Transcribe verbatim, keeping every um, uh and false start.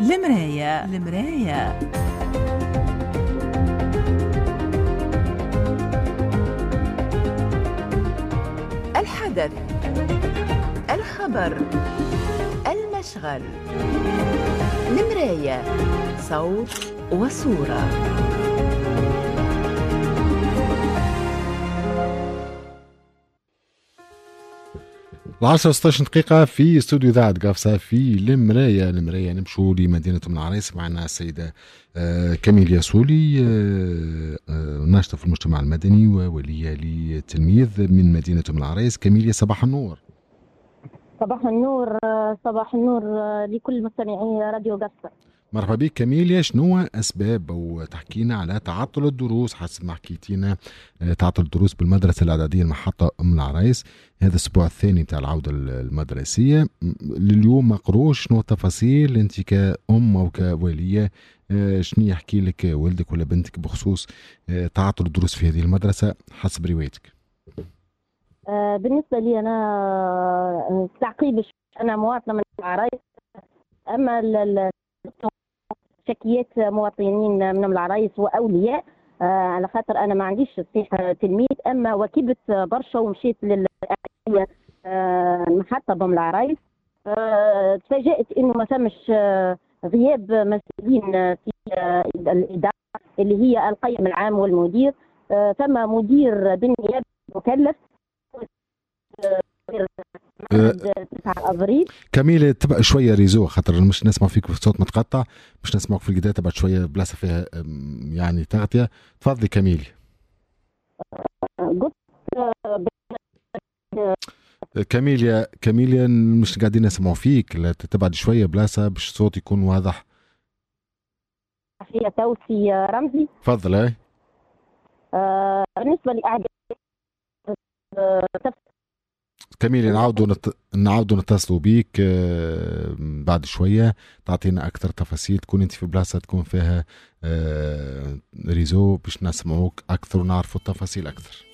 المراية المراية الحدث، الخبر، المشغل. المراية، صوت وصورة. العشرة وستاش دقيقة في استوديو إذاعة قافصة في المراية. المراية نمشوا لمدينة من العريس، معنا السيدة كميل ياسولي، ناشطة في المجتمع المدني وولية للتلميذ من مدينة من العريس. كميل، صباح النور. صباح النور. صباح النور لكل مستمعي راديو قافصة. مرحبا بك كميليا. شنو أسباب أو تحكينا على تعطل الدروس حسب ما حكيتينا، تعطل الدروس بالمدرسة الإعدادية المحطة أم العريس هذا الأسبوع الثاني بتاع العودة المدرسية لليوم ما قروش؟ شنو التفاصيل أنت كأم أو كولية؟ شنو يحكي لك والدك ولا بنتك بخصوص تعطل الدروس في هذه المدرسة حسب روايتك؟ بالنسبة لي أنا تعقيب، أنا مواطنة من العريس، أما شكيات مواطنين من العرايس واولياء آه على خاطر انا ما عنديش صحيح تلميذ، اما وكبت برشا ومشيت للاعداديه آه المحطه بام العرايس. آه تفاجات انه ما ثمش آه غياب مسؤولين في آه الاداره اللي هي القيم العام والمدير. آه ثم مدير بالنيابه مكلف كميلة. تبقى شوية ريزو خاطر مش نسمع فيك بصوت متقطع، مش نسمعك في القداء، تبقى شوية بلاصة فيها يعني تغطية. تفضلي كميلة. كميليا كميليا مش قاعدين نسمعوا فيك، لا تبعد شوية بلاصة باش الصوت يكون واضح. هي توسي رمزي. تفضل. هاي آه بالنسبة لأعداد كميلي، نعاودوا نت... نعاودوا نتصلوا بيك آه بعد شوية تعطينا أكثر تفاصيل، تكون أنت في بلاصة تكون فيها آه ريزو باش نسمعوك أكثر ونعرفوا التفاصيل أكثر.